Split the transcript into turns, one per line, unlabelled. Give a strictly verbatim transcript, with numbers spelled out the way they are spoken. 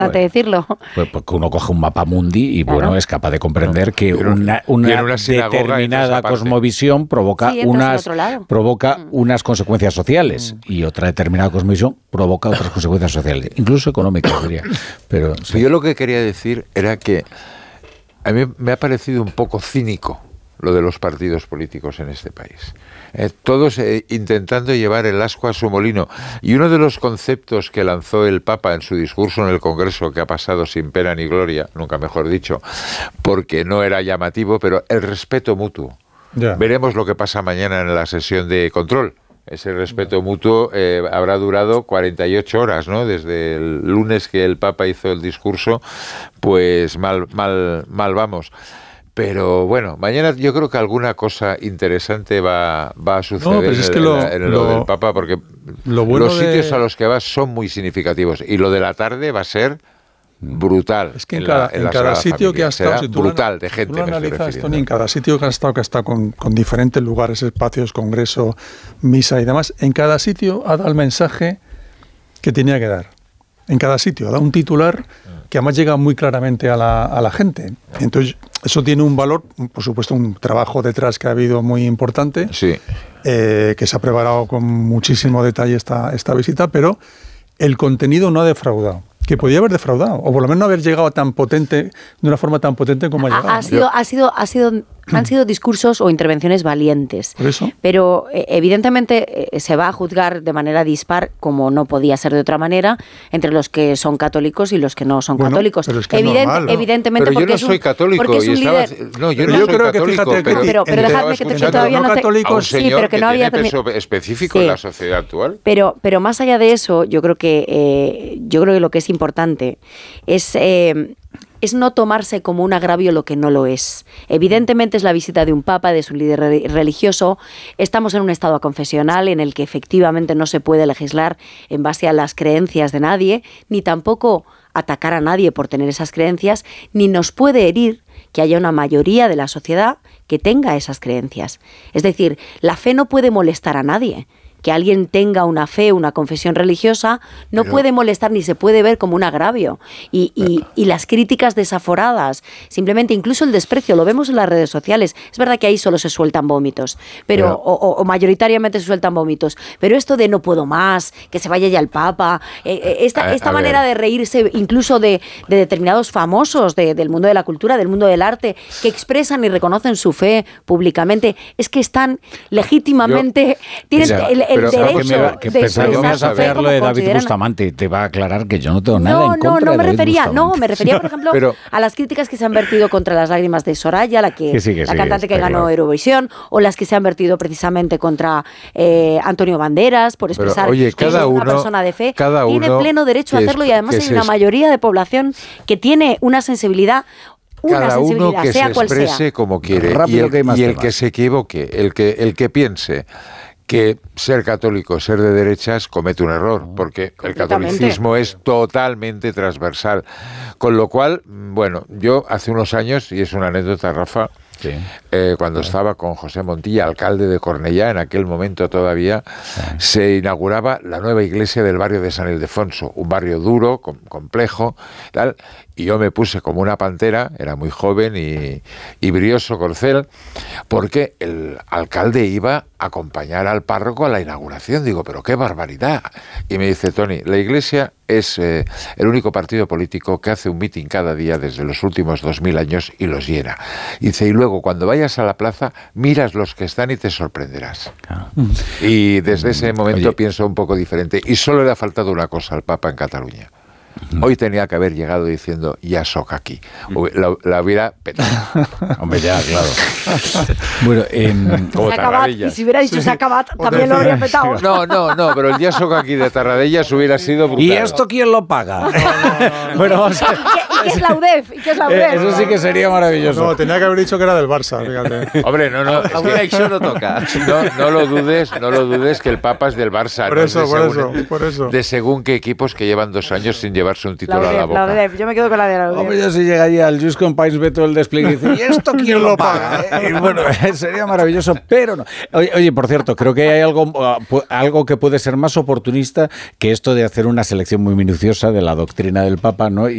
bueno,
decirlo.
Pues porque uno coge un mapa mundi y, claro, bueno, es capaz de comprender no, que una, una,
una
determinada cosmovisión provoca, sí, unas, provoca mm. unas consecuencias sociales mm. y otra determinada cosmovisión provoca otras consecuencias sociales, incluso económicas, diría. Pero sí.
Yo lo que quería decir era que a mí me ha parecido un poco cínico lo de los partidos políticos en este país. Eh, todos eh, intentando llevar el ascua a su molino. Y uno de los conceptos que lanzó el Papa en su discurso en el Congreso, que ha pasado sin pena ni gloria, nunca mejor dicho, porque no era llamativo, pero el respeto mutuo. Yeah. Veremos lo que pasa mañana en la sesión de control. Ese respeto mutuo eh, habrá durado cuarenta y ocho horas, ¿no? Desde el lunes que el Papa hizo el discurso, pues mal, mal, mal vamos. Pero bueno, mañana yo creo que alguna cosa interesante va, va a suceder no,
pero es que
en,
lo,
el, en el
lo,
del Papa, porque
lo bueno
los sitios
de...
a los que vas son muy significativos. Y lo de la tarde va a ser brutal.
Es que en, en cada, la, en en cada sitio familia. que has estado, si tú
brutal
lo,
de gente.
Tú lo analizas, Tony, en cada sitio que has estado, que has estado con, con diferentes lugares, espacios, congreso, misa y demás, en cada sitio ha dado el mensaje que tenía que dar. En cada sitio ha dado un titular que además llega muy claramente a la, a la gente. Entonces, eso tiene un valor, por supuesto, un trabajo detrás que ha habido muy importante,
sí.
eh, que se ha preparado con muchísimo detalle esta, esta visita, pero el contenido no ha defraudado. Que podía haber defraudado, o por lo menos no haber llegado tan potente, de una forma tan potente como ha llegado.
Ha sido, ha sido, ha sido, han sido discursos o intervenciones valientes.
¿Por eso?
Pero eh, evidentemente eh, se va a juzgar de manera dispar, como no podía ser de otra manera, entre los que son católicos y los que no son
bueno,
católicos.
Pero es que
Evident,
es normal, ¿no?
Evidentemente,
pero yo
porque
no
es un,
soy católico
porque es un
y estaba,
líder.
no, yo no
yo
soy
creo
católico,
que fíjate,
pero,
pero, pero dejadme que, te, que todavía
no
no te...
católicos,
sí, pero que,
que
no había
tiene peso específico
sí.
en la sociedad actual.
Pero, pero más allá de eso, yo creo que eh, yo creo que lo que es importante es eh, es no tomarse como un agravio lo que no lo es. Evidentemente es la visita de un papa, de su líder religioso. Estamos en un estado confesional en el que efectivamente no se puede legislar en base a las creencias de nadie, ni tampoco atacar a nadie por tener esas creencias, ni nos puede herir que haya una mayoría de la sociedad que tenga esas creencias. Es decir, la fe no puede molestar a nadie. Que alguien tenga una fe, una confesión religiosa, no pero, puede molestar ni se puede ver como un agravio. Y, y, y las críticas desaforadas, simplemente incluso el desprecio, lo vemos en las redes sociales. Es verdad que ahí solo se sueltan vómitos, pero, pero o, o mayoritariamente se sueltan vómitos. Pero esto de no puedo más, que se vaya ya el Papa, eh, esta, a, esta a manera ver. de reírse incluso de, de determinados famosos de, del mundo de la cultura, del mundo del arte, que expresan y reconocen su fe públicamente, es que están legítimamente... Yo, tienen
ya.
el, el
Pero
derecho
que, me, que
de
pensaba que ibas a hacer lo de David Bustamante, te va a aclarar que yo no tengo nada
no,
en contra
no, no
de
me
David
refería,
Bustamante.
no, me refería, por ejemplo, pero, a las críticas que se han vertido contra las lágrimas de Soraya, la que,
que sí, que
la
sí,
cantante que ganó
claro.
Eurovisión, o las que se han vertido precisamente contra eh, Antonio Banderas por expresar
pero, oye,
que
cada
es una
uno,
persona de fe.
cada
Tiene
uno
pleno derecho a hacerlo
es,
y además hay una
es,
mayoría de población que tiene una sensibilidad. Una
cada uno que
sea
se
cual
exprese
sea.
como quiere
Rápido,
y el,
que hay más
y el
temas.
que se equivoque, el que, el que piense que ser católico, ser de derechas, comete un error, porque el catolicismo es totalmente transversal. Con lo cual, bueno, yo hace unos años, y es una anécdota, Rafa, sí. eh, cuando sí. estaba con José Montilla, alcalde de Cornellá, en aquel momento todavía, sí. se inauguraba la nueva iglesia del barrio de San Ildefonso, un barrio duro, com- complejo, tal, y yo me puse como una pantera, era muy joven y, y brioso corcel, porque el alcalde iba a acompañar al párroco a la inauguración. Digo, pero qué barbaridad. Y me dice, Tony, la iglesia es eh, el único partido político que hace un mitin cada día desde los últimos dos mil años y los llena. Y dice, y luego cuando vayas a la plaza, miras los que están y te sorprenderás. Claro. Y desde ese momento Oye. pienso un poco diferente. Y solo le ha faltado una cosa al Papa en Cataluña. Hoy tenía que haber llegado diciendo ya soc aquí. La, la hubiera petado.
Hombre, ya, claro. Bueno, eh,
como Tarradellas. Y si hubiera dicho sí. se ha acabado, también lo habría petado.
No, no, no, pero el ya soc aquí de Tarradellas hubiera sido brutal.
¿Y esto quién lo paga? No, no, no,
bueno, vamos a... ¿Y, qué, ¿Y qué es la U D E F? ¿Y qué es la U D E F?
Eh, eso sí que sería maravilloso.
No, tenía que haber dicho que era del Barça, fíjate.
Hombre, no, no.
Es que eso no toca.
No, no lo dudes, no lo dudes que el Papa es del Barça.
Por
no
eso,
es de
por
según,
eso, por eso.
De según qué equipos que llevan dos años sin llevarse un título a la boca.
La U D E F, yo me quedo con la de la U D E F.
Hombre, yo si llegaría al Just Compines, ve todo el despliegue y dice, ¿y esto quién lo paga? ¿Eh? Y bueno, sería maravilloso, pero no. Oye, oye, por cierto, creo que hay algo, uh, algo que puede ser más oportunista que esto de hacer una selección muy minuciosa de la doctrina del Papa, ¿no? Y